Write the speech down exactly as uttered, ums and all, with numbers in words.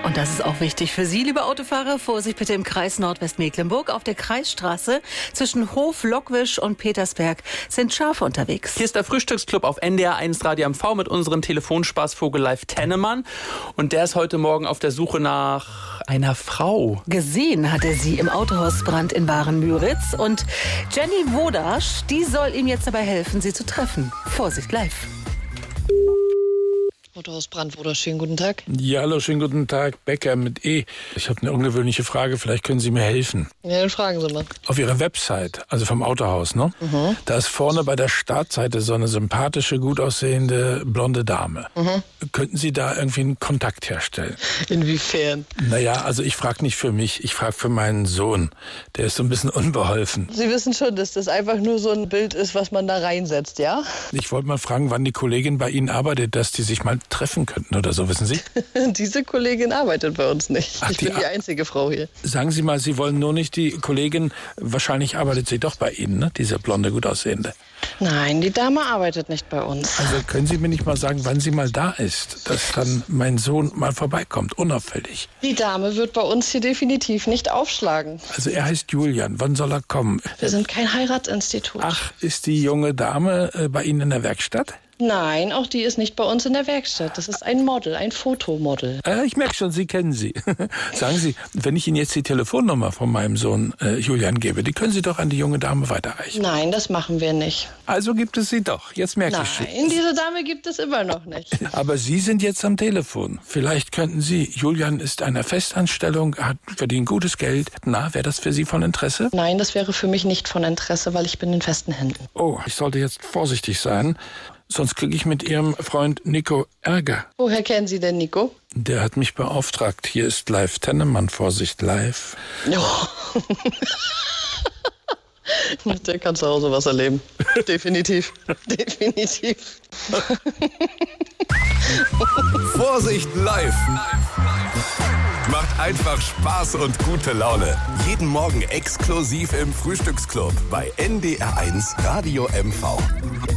Und das ist auch wichtig für Sie, liebe Autofahrer. Vorsicht bitte im Kreis Nordwestmecklenburg. Auf der Kreisstraße zwischen Hof, Lockwisch und Petersberg sind Schafe unterwegs. Hier ist der Frühstücksclub auf N D R eins Radio M V mit unserem Telefonspaßvogel Live Tennemann. Und der ist heute Morgen auf der Suche nach einer Frau. Gesehen hat er sie im Autohausbrand in Waren-Müritz. Und Jenny Wodasch, die soll ihm jetzt dabei helfen, sie zu treffen. Vorsicht, live. Autohausbrand, oder schönen guten Tag. Ja, hallo, schönen guten Tag, Becker mit E. Ich habe eine ungewöhnliche Frage, vielleicht können Sie mir helfen. Ja, dann fragen Sie mal. Auf Ihrer Website, also vom Autohaus, ne? Mhm. Da ist vorne bei der Startseite so eine sympathische, gut aussehende, blonde Dame. Mhm. Könnten Sie da irgendwie einen Kontakt herstellen? Inwiefern? Naja, also ich frage nicht für mich, ich frage für meinen Sohn. Der ist so ein bisschen unbeholfen. Sie wissen schon, dass das einfach nur so ein Bild ist, was man da reinsetzt, ja? Ich wollte mal fragen, wann die Kollegin bei Ihnen arbeitet, dass die sich mal treffen könnten oder so, wissen Sie? Diese Kollegin arbeitet bei uns nicht. Ach, ich bin die, die einzige Frau hier. Sagen Sie mal, Sie wollen nur nicht die Kollegin, wahrscheinlich arbeitet sie doch bei Ihnen, ne? Diese blonde, gut aussehende. Nein, die Dame arbeitet nicht bei uns. Also können Sie mir nicht mal sagen, wann sie mal da ist, dass dann mein Sohn mal vorbeikommt, unauffällig? Die Dame wird bei uns hier definitiv nicht aufschlagen. Also er heißt Julian, wann soll er kommen? Wir sind kein Heiratsinstitut. Ach, ist die junge Dame äh, bei Ihnen in der Werkstatt? Nein, auch die ist nicht bei uns in der Werkstatt. Das ist ein Model, ein Fotomodel. Äh, ich merke schon, Sie kennen sie. Sagen Sie, wenn ich Ihnen jetzt die Telefonnummer von meinem Sohn äh, Julian gebe, die können Sie doch an die junge Dame weiterreichen. Nein, das machen wir nicht. Also gibt es sie doch. Jetzt merke Nein, ich schon. Nein, diese Dame gibt es immer noch nicht. Aber Sie sind jetzt am Telefon. Vielleicht könnten Sie, Julian ist einer Festanstellung, hat verdient gutes Geld. Na, wäre das für Sie von Interesse? Nein, das wäre für mich nicht von Interesse, weil ich bin in festen Händen. Oh, ich sollte jetzt vorsichtig sein. Sonst kriege ich mit Ihrem Freund Nico Ärger. Woher kennen Sie denn Nico? Der hat mich beauftragt. Hier ist Live Tennemann. Vorsicht, live. Oh. Der kann zu Hause was erleben. Definitiv. Definitiv. Vorsicht, live. Macht einfach Spaß und gute Laune. Jeden Morgen exklusiv im Frühstücksclub bei N D R eins Radio M V.